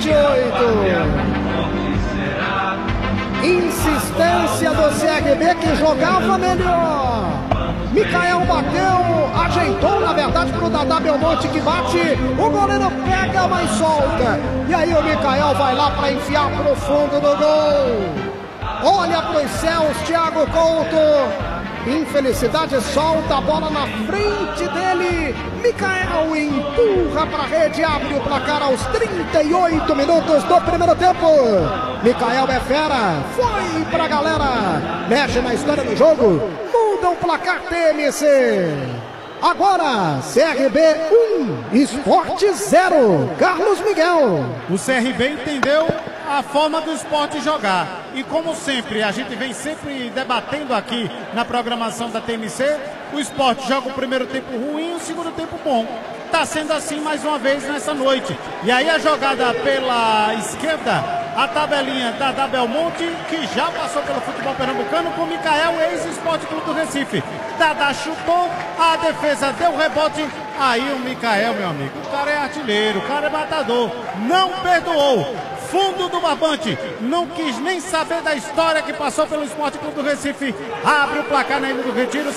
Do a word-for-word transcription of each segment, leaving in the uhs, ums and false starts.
vinte e oito. Insistência do C R B que jogava melhor. Micael bateu, ajeitou na verdade pro Dadá Belmonte que bate. O goleiro pega, mas solta. E aí o Micael vai lá para enfiar pro fundo do gol. Olha pros céus, Thiago Couto. Infelicidade, solta a bola na frente dele. Micael empurra para a rede, abre o placar aos trinta e oito minutos do primeiro tempo. Micael é fera, foi pra galera, mexe na história do jogo, muda o placar T M C. Agora, C R B um, Sport zero. Carlos Miguel. O C R B entendeu a forma do Sport jogar. E como sempre, a gente vem sempre debatendo aqui na programação da T M C, o Sport joga o primeiro tempo ruim e o segundo tempo bom. Está sendo assim mais uma vez nessa noite. E aí a jogada pela esquerda, a tabelinha da Dadá Belmonte, que já passou pelo futebol pernambucano com o Micael, ex-Sport Clube do Recife. Dadá chutou, a defesa deu rebote. Aí o Micael, meu amigo, o cara é artilheiro, o cara é matador. Não perdoou. Fundo do barbante, não quis nem saber da história que passou pelo Sport Clube do Recife. Abre o placar na Ilha do Retiro.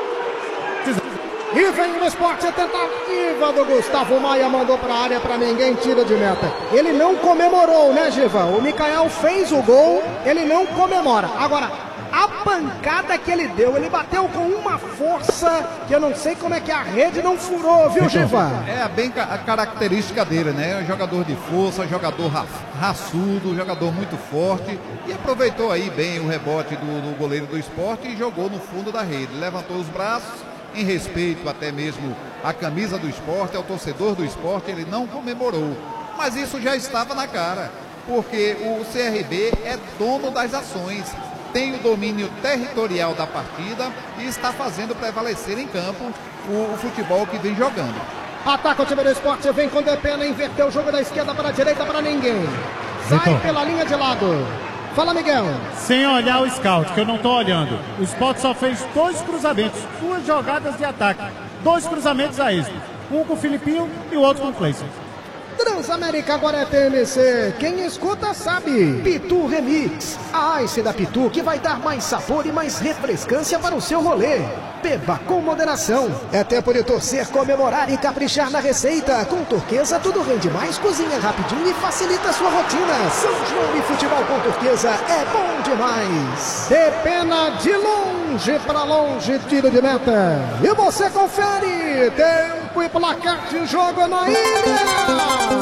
E vem no Sport a tentativa do Gustavo Maia, mandou para a área para ninguém, tira de meta. Ele não comemorou, né, Giva? O Micael fez o gol, ele não comemora. Agora, a pancada que ele deu, ele bateu com uma força que eu não sei como é que a rede não furou, viu, Giva? É bem a característica dele, né? É um jogador de força, jogador ra raçudo, jogador muito forte. E aproveitou aí bem o rebote do, do goleiro do Sport e jogou no fundo da rede. Levantou os braços, em respeito até mesmo à camisa do Sport, ao torcedor do Sport, ele não comemorou. Mas isso já estava na cara, porque o C R B é dono das ações, tem o domínio territorial da partida e está fazendo prevalecer em campo o, o futebol que vem jogando. Ataca o time do Sport, vem com Depena, inverteu o jogo da esquerda para a direita para ninguém. Sai Vitor. pela linha de lado. Fala, Miguel. Sem olhar o scout, que eu não estou olhando. O Sport só fez dois cruzamentos, duas jogadas de ataque. Dois cruzamentos a êxito. Um com o Filipinho e o outro com o Cleison. Transamérica agora é T M C. Quem escuta sabe. Pitu Remix. A Ice da Pitu que vai dar mais sabor e mais refrescância para o seu rolê. Beba com moderação. É tempo de torcer, comemorar e caprichar na receita. Com Turquesa tudo rende mais, cozinha rapidinho e facilita a sua rotina. São João e futebol com Turquesa é bom demais. Depena de longe para longe, tiro de meta. E você confere. Tempo e placar de jogo na ilha.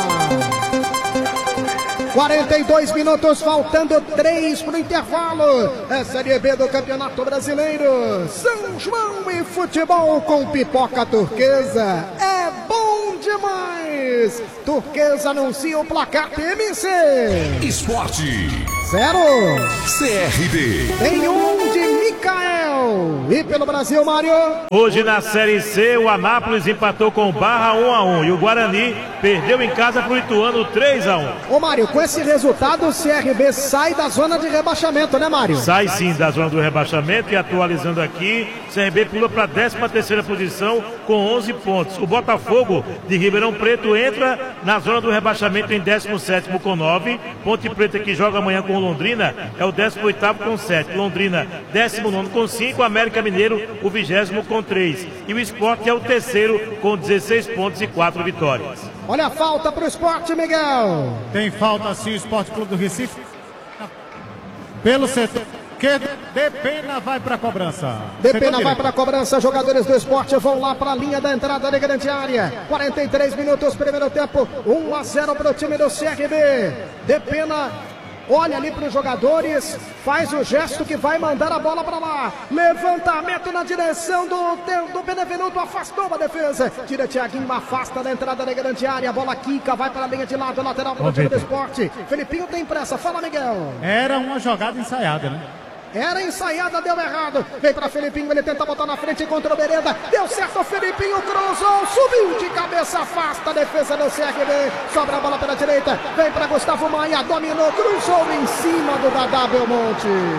quarenta e dois minutos, faltando três para o intervalo. É Série B do Campeonato Brasileiro. São João e futebol com Pipoca Turquesa. É bom demais. Turquesa anuncia o placar T M C. Esporte Zero. C R B. Tem um de Micael. E pelo Brasil, Mário. Hoje na Série C, o Anápolis empatou com o Barra um a um. E o Guarani perdeu em casa para o Ituano três a um. Ô Mário, com esse resultado o C R B sai da zona de rebaixamento, né, Mário? Sai sim da zona do rebaixamento e atualizando aqui, o C R B pula para a décima terceira posição com onze pontos. O Botafogo de Ribeirão Preto entra na zona do rebaixamento em décimo sétimo com nove. Ponte Preta, que joga amanhã com o Londrina, é o décimo oitavo com sete. Londrina, décimo nono com cinco. América Mineiro, o vigésimo com três. E o Sport é o terceiro com dezesseis pontos e quatro vitórias. Olha a falta para o Sport, Miguel. Tem falta sim o Sport Clube do Recife. Pelo setor esquerdo, Depena vai para a cobrança. Depena vai para a cobrança. Jogadores do Sport vão lá para a linha da entrada de grande área. quarenta e três minutos, primeiro tempo. um a zero para o time do C R B. Depena olha ali para os jogadores, faz o gesto que vai mandar a bola para lá. Levantamento na direção do, do Benevenuto, afastou a defesa. Tira Thiaguinho, afasta da entrada da grande área. A bola quica, vai para a linha de lado, lateral para o time do Sport. Felipinho tem pressa, fala, Miguel. Era uma jogada ensaiada, né? Era ensaiada, deu errado. Vem para Felipinho, ele tenta botar na frente contra o Berenda. Deu certo, o Felipinho cruzou, subiu de cabeça, afasta a defesa do C R B. Sobra a bola pela direita. Vem para Gustavo Maia, dominou, cruzou em cima do Dadá Belmonte.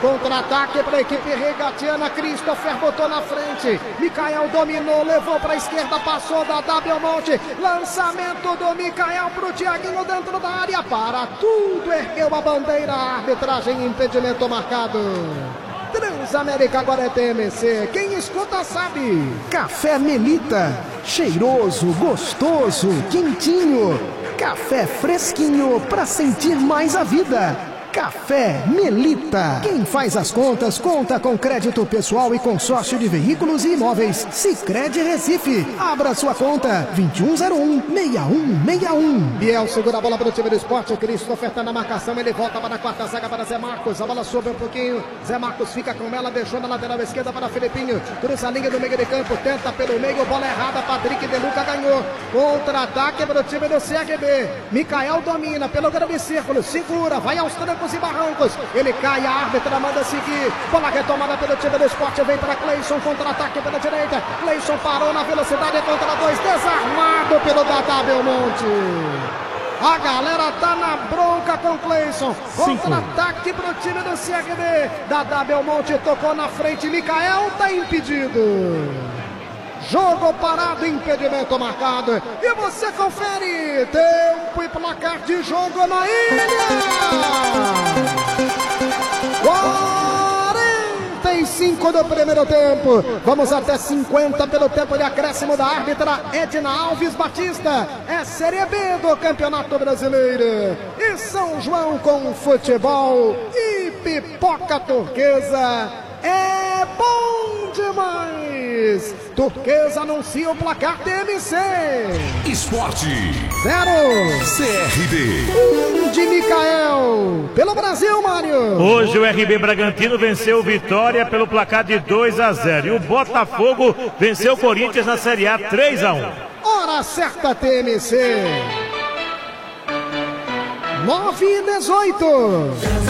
Contra-ataque para a equipe regatiana. Christopher botou na frente. Mikael dominou, levou para a esquerda, passou da Belmonte. Lançamento do Mikael para o Thiaguinho dentro da área. Para tudo, ergueu a bandeira. A arbitragem, impedimento marcado. Transamérica agora é T M C. Quem escuta sabe. Café Melita. Cheiroso, gostoso, quentinho. Café fresquinho para sentir mais a vida. Café Melita. Quem faz as contas, conta com crédito pessoal e consórcio de veículos e imóveis. Sicredi Recife. Abra sua conta. vinte e um zero um, seis um seis um. Biel segura a bola para o time do Sport. Christopher está na marcação. Ele volta para a quarta zaga para Zé Marcos. A bola sobe um pouquinho. Zé Marcos fica com ela. Deixou na lateral esquerda para Filipinho. Cruza a linha do meio de campo. Tenta pelo meio. Bola errada. Patrick De Luca ganhou. Contra-ataque para o time do C R B. Mikael domina pelo grande círculo. Segura. Vai aos trancos e barrancos, ele cai, a árbitra manda seguir, bola retomada pelo time do Sport, vem para Cleison, contra-ataque pela direita, Cleison parou na velocidade contra dois, desarmado pelo Dadá Belmonte. A galera tá na bronca com Cleison, contra-ataque pro time do C R B, Dadá Belmonte tocou na frente, Mikael tá impedido. Jogo parado, impedimento marcado. E você confere tempo e placar de jogo na ilha. quarenta e cinco do primeiro tempo. Vamos até cinquenta pelo tempo de acréscimo da árbitra Edna Alves Batista. É Série B do Campeonato Brasileiro. E São João com futebol e pipoca turquesa. É bom demais! Turquesa anuncia o placar T M C. Esporte. Zero. C R B. Um de Mikael. Pelo Brasil, Mário. Hoje o R B Bragantino venceu o Vitória pelo placar de dois a zero. E o Botafogo venceu o Corinthians na Série A três a um. Hora certa T M C. nove e dezoito.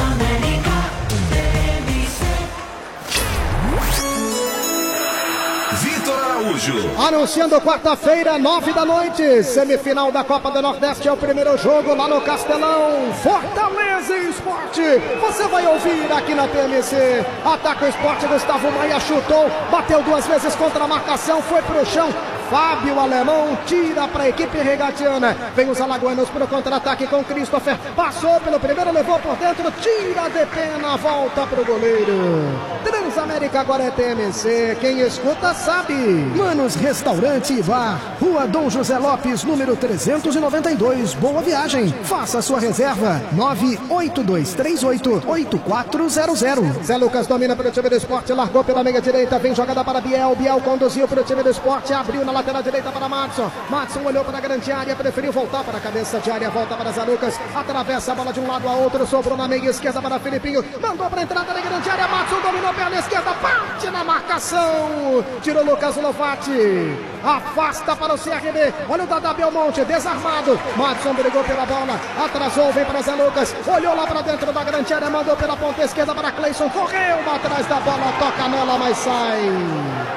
Anunciando quarta-feira, nove da noite, semifinal da Copa do Nordeste, é o primeiro jogo lá no Castelão, Fortaleza e Sport. Você vai ouvir aqui na T M C. Ataca o Sport, Gustavo Maia chutou, bateu duas vezes contra a marcação, foi pro chão. Fábio Alemão tira para a equipe regatiana. Vem os alagoanos para o contra-ataque com Christopher. Passou pelo primeiro, levou por dentro, tira de pena, volta para o goleiro. Transamérica agora é T M C. Quem escuta sabe. Manos Restaurante e Bar, Rua Dom José Lopes, número trezentos e noventa e dois. Boa viagem. Faça a sua reserva. nove oito dois três oito oito quatro zero zero. Zé Lucas domina para o time do Sport. Largou pela meia direita. Vem jogada para Biel. Biel conduziu para o time do Sport. Abriu na lateral direita para Madson. Madson olhou para a grande área, preferiu voltar para a cabeça de área, volta para Zé Lucas, atravessa a bola de um lado a outro, sobrou na meia esquerda para Filipinho, mandou para a entrada da grande área, Madson dominou perna esquerda, parte na marcação, tirou Lucas Lovati, afasta para o C R B, olha o Dadá Belmonte, desarmado, Madson brigou pela bola, atrasou, vem para Zé Lucas, olhou lá para dentro da grande área, mandou pela ponta esquerda para Cleison, correu atrás da bola, toca nela, mas sai.